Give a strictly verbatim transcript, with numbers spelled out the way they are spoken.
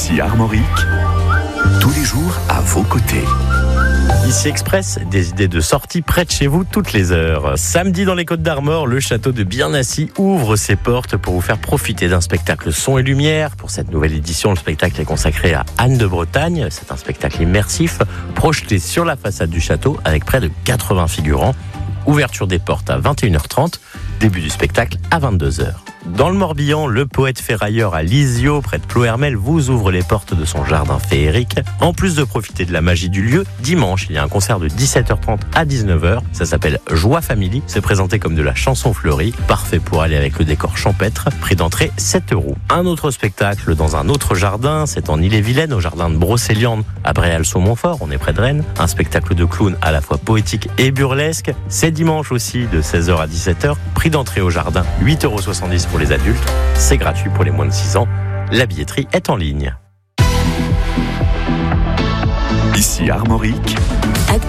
Ici Armorique, tous les jours à vos côtés. Ici Express, des idées de sortie près de chez vous toutes les heures. Samedi dans les Côtes-d'Armor, le château de Birnassi ouvre ses portes pour vous faire profiter d'un spectacle son et lumière. Pour cette nouvelle édition, le spectacle est consacré à Anne de Bretagne. C'est un spectacle immersif projeté sur la façade du château avec près de quatre-vingts figurants. Ouverture des portes à vingt et une heures trente, début du spectacle à vingt-deux heures. Dans le Morbihan, le poète ferrailleur à Lisieux, près de Ploërmel, vous ouvre les portes de son jardin féerique. En plus de profiter de la magie du lieu, dimanche, il y a un concert de dix-sept heures trente à dix-neuf heures. Ça s'appelle Joie Family. C'est présenté comme de la chanson fleurie. Parfait pour aller avec le décor champêtre. Prix d'entrée sept euros. Un autre spectacle dans un autre jardin, c'est en Ille-et-Vilaine, au jardin de Brocéliande, à Bréal-sur-Montfort. On est près de Rennes. Un spectacle de clown à la fois poétique et burlesque. C'est dimanche aussi, de seize heures à dix-sept heures. Prix d'entrée au jardin, huit euros soixante-dix pour les adultes. C'est gratuit pour les moins de six ans. La billetterie est en ligne. Ici Armorique.